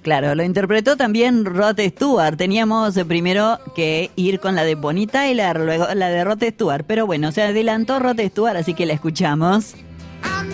Claro, lo interpretó también Rod Stewart. Teníamos primero que ir con la de Bonnie Tyler, luego la de Rod Stewart. Pero bueno, se adelantó Rod Stewart, así que la escuchamos.